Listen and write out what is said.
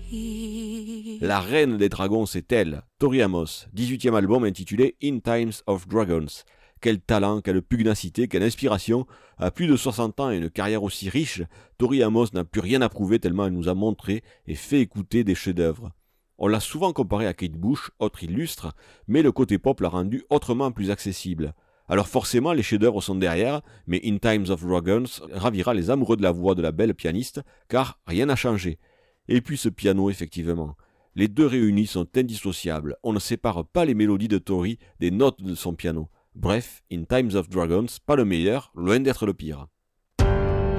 La reine des dragons, c'est elle, Tori Amos, 18e album intitulé In Times of Dragons. Quel talent, quelle pugnacité, quelle inspiration. À plus de 60 ans et une carrière aussi riche, Tori Amos n'a plus rien à prouver tellement elle nous a montré et fait écouter des chefs-d'œuvre. On l'a souvent comparé à Kate Bush, autre illustre, mais le côté pop l'a rendu autrement plus accessible. Alors forcément, les chefs-d'œuvre sont derrière, mais In Times of Dragons ravira les amoureux de la voix de la belle pianiste, car rien n'a changé. Et puis ce piano, effectivement. Les deux réunis sont indissociables. On ne sépare pas les mélodies de Tori des notes de son piano. Bref, In Times of Dragons, pas le meilleur, loin d'être le pire.